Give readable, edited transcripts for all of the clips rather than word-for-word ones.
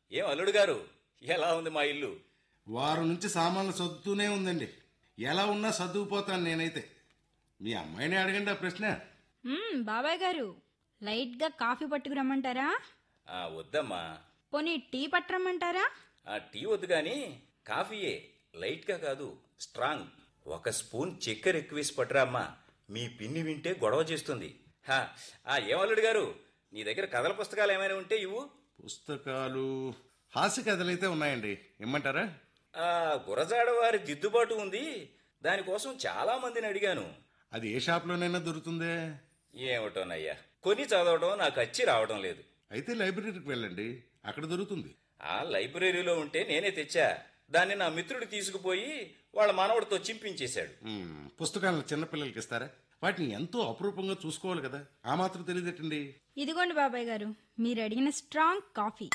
ఏం అల్లుడు గారు, ఎలా ఉంది మా ఇల్లు? వారం నుంచి సామాన్లు సర్దుతూనే ఉందండి. ఎలా ఉన్నా సర్దుకుపోతాను నేనైతే. మీ అమ్మాయిని అడగండి ఆ ప్రశ్న. బాబాయ్ గారు, లైట్గా కాఫీ పట్టుకురమ్మంటారా? వద్దమ్మా. పోనీ టీ పట్టరమ్మంటారా? టీ వద్దు గాని కాఫీయే, లైట్గా కాదు, స్ట్రాంగ్. ఒక స్పూన్ చక్కెర ఎక్కువేసి పట్టురా అమ్మా. మీ పిన్ని వింటే గొడవ చేస్తుంది. ఏం అల్లుడు గారు, నీ దగ్గర కథల పుస్తకాలు ఏమైనా ఉంటే ఇవ్వు. పుస్తకాలు, హాస్య కథలైతే ఉన్నాయండి, ఇమ్మంటారా? గురజాడ వారి దిద్దుబాటు ఉంది, దానికోసం చాలా మందిని అడిగాను. అది ఏ షాప్లోనైనా దొరుకుతుందే. ఏమిటోనయ్యా, కొని చదవడం నాకు వచ్చి రావడం లేదు. అయితే లైబ్రరీకి వెళ్ళండి, అక్కడ దొరుకుతుంది. లైబ్రరీలో ఉంటే నేనే తెచ్చా. దాన్ని నా మిత్రుడు తీసుకుపోయి వాళ్ళ మనవడితో చింపించేశాడు. పుస్తకాలను చిన్నపిల్లలకి ఇస్తారా? వాటిని ఎంతో అపురూపంగా చూసుకోవాలి కదా, ఆ మాత్రం తెలియదటండి. ఇదిగోండి బాబాయ్ గారు, మీరు అడిగిన స్ట్రాంగ్ కాఫీ.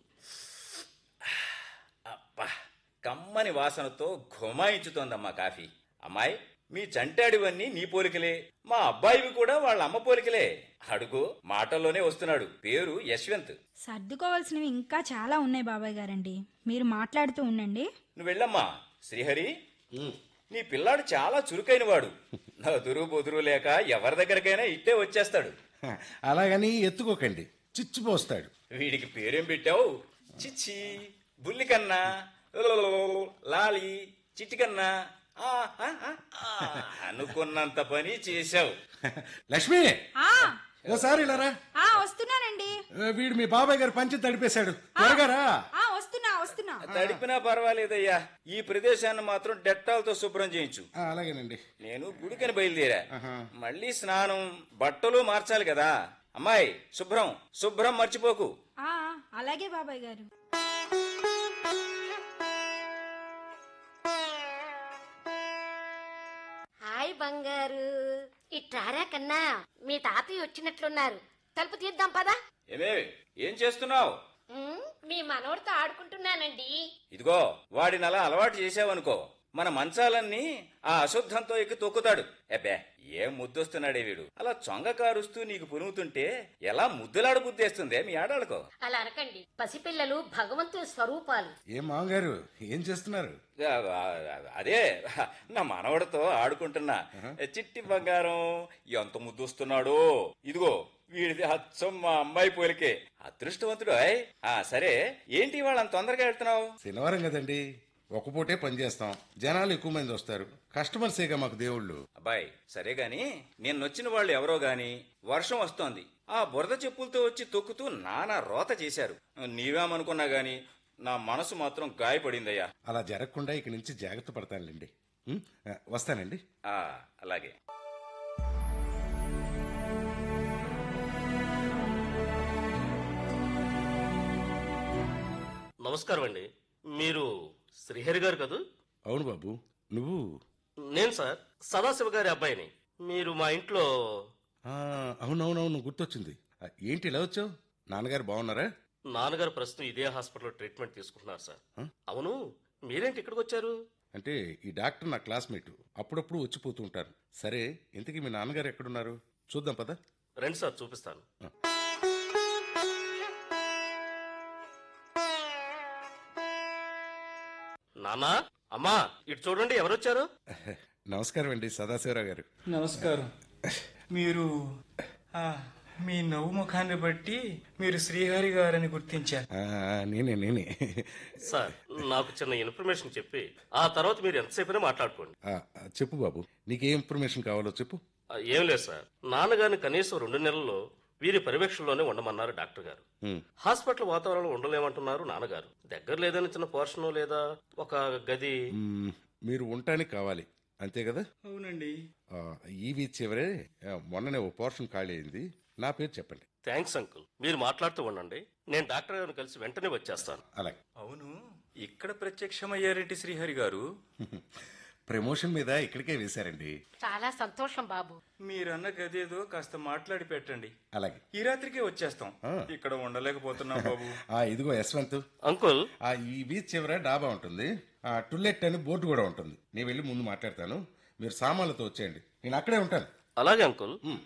అబ్బా, కమ్మని వాసనతో ఘుమాయించుతోందమ్మా కాఫీ. అమ్మాయి, మీ చంటాడివన్నీ నీ పోలికలే, మా అబ్బాయివి కూడా వాళ్ళ అమ్మ పోలికలే. అడుగు, మాటల్లోనే వస్తున్నాడు, పేరు యశ్వంత్. సర్దుకోవాల్సినవి ఇంకా చాలా ఉన్నాయి బాబాయ్ గారండి, మీరు మాట్లాడుతూ ఉండండి. నువ్వు వెళ్ళమ్మా. శ్రీహరి, నీ పిల్లాడు చాలా చురుకైన వాడు. నదురు బొదురు లేక ఎవరి దగ్గరకైనా ఇట్టే వచ్చేస్తాడు. అలాగని ఎత్తుకోకండి, చిచ్చిపోస్తాడు. వీడికి పేరేం పెట్టావు? చిచ్చి, బుల్లికన్నా, లాలి, చిట్టికన్నా. అనుకున్నంత పని చేశావు. లక్ష్మి, ఓసారి ఇలారా. వస్తున్నానండి. వీడు మీ బాబాయ్ గారు పంచి తడిపేశాడు, త్వరగారా. వస్తున్నా. తడిపినా పర్వాలేదయ్యా, ఈ ప్రదేశాన్ని మాత్రం డెట్టాలతో శుభ్రం చేయించు. అలాగేనండి. నేను గుడికని బయలుదేరా, మళ్ళీ స్నానం, బట్టలు మార్చాలి కదా. అమ్మాయి, శుభ్రం మర్చిపోకు. అలాగే బాబాయ్ గారు. హాయ్ బంగారు, ఇట్రారా కన్నా, మీ తాతయ్య వచ్చినట్లున్నారు. తలుపు తీద్దాం పదా. ఏం చేస్తున్నావు? మీ మనవడితో ఆడుకుంటున్నానండి. ఇదిగో, వాడిని అలా అలవాటు చేసావనుకో, మన మంచాలన్నీ ఆ అశుద్ధంతో ఎక్కి తొక్కుతాడు. అబ్బే, ఏం ముద్దొస్తున్నాడే వీడు. అలా చొంగ కారుస్తూ నీకు పునుగుతుంటే ఎలా ముద్దులాడు బుద్ధేస్తుందే మీ ఆడాళ్ళకో. అలా అనకండి, పసిపిల్లలు భగవంతుని స్వరూపాలు. ఏం మామగారు, ఏం చేస్తున్నారు? అదే, నా మనవడితో ఆడుకుంటున్నా. చిట్టి బంగారం, ఎంత ముద్దొస్తున్నాడో. ఇదిగో, వీడిది అచ్చం మా అమ్మాయి పోలికే. అదృష్టవంతుడు. సరే, ఏంటి వాళ్ళంత తొందరగా వెళ్తున్నావు? శనివారం కదండి, ఒక పూటే పని చేస్తాం, జనాలు ఎక్కువ మంది వస్తారు, కస్టమర్సేగా మాకు దేవుళ్ళు. అబ్బాయి, సరే గాని, నిన్నొచ్చిన వాళ్ళు ఎవరో గాని వర్షం వస్తోంది, ఆ బురద చెప్పులతో వచ్చి తొక్కుతూ నానా రోత చేశారు. నీవేమనుకున్నా గాని నా మనసు మాత్రం గాయపడిందయ్యా. అలా జరగకుండా ఇక నుంచి జాగ్రత్త పడతానులేండి. వస్తానండి. అలాగే. నమస్కారం అండి, మీరు శ్రీహరి గారు కదూ? అవును బాబు, నువ్వు? నేను సార్ సదాశివ గారి అబ్బాయిని. మీరు మా ఇంట్లో. అవునవునవును, గుర్తొచ్చింది. ఏంటి ఇలా వచ్చావు? నాన్నగారు బాగున్నారా? నాన్నగారు ప్రస్తుతం ఇదే హాస్పిటల్లో ట్రీట్మెంట్ తీసుకుంటున్నారు సార్. అవును, మీరేంటి ఇక్కడికి వచ్చారు? అంటే ఈ డాక్టర్ నా క్లాస్మేట్, అప్పుడప్పుడు వచ్చిపోతూ ఉంటారు. సరే, ఇంతకీ మీ నాన్నగారు ఎక్కడున్నారు? చూద్దాం పద. రండి సార్, చూపిస్తాను. నాన్నా, అమ్మా, ఇటు చూడండి, ఎవరొచ్చారు? నమస్కారం అండి, సదాశివరావు గారు. నమస్కారం. మీరు మీ నవ్వు ముఖాన్ని బట్టి మీరు శ్రీహరి గారని గుర్తించారు. నేనే. సార్, నాకు చిన్న ఇన్ఫర్మేషన్ చెప్పి ఆ తర్వాత మీరు ఎంతసేపైనా మాట్లాడుకోండి. చెప్పు బాబు, నీకే ఇన్ఫర్మేషన్ కావాలో చెప్పు. ఏం లేదు సార్, నాన్నగారిని కనీసం 2 నెలల్లో వీరి పర్యవేక్షణలోనే ఉండమన్నారు డాక్టర్ గారు. హాస్పిటల్ వాతావరణంలో ఉండలేమంటున్నారు నాన్నగారు. దగ్గర లేదని చిన్న పోర్షన్ లేదా ఒక గది మీరు ఉండటానికి కావాలి, అంతే కదా? అవునండి. ఈ వీధి చివరే మొన్ననే ఓ పోర్షన్ ఖాళీ అయింది, నా పేరు చెప్పండి. థ్యాంక్స్ అంకుల్, మీరు మాట్లాడుతూ ఉండండి, నేను డాక్టర్ గారిని కలిసి వెంటనే వచ్చేస్తాను. అలాగే. అవును, ఇక్కడ ప్రత్యక్షమయ్యారేంటి శ్రీహరి గారు? ప్రమోషన్ మీద ఇక్కడికే వేశారండి. చాలా సంతోషం బాబు. మీరన్న గదేదో కాస్త మాట్లాడి పెట్టండి. అలాగే, ఈ రాత్రికే వచ్చేస్తాం. ఇక్కడ ఉండలేకపోతున్నాం బాబు. ఇదిగో యశ్వంత్ అంకుల్, ఈ బీచ్ చివర డాబా ఉంటుంది, టుల్లెట్ అని బోర్డు కూడా ఉంటుంది. నేను వెళ్ళి ముందు మాట్లాడతాను, మీరు సామాన్లతో వచ్చేయండి, నేను అక్కడే ఉంటాను. అలాగే అంకుల్.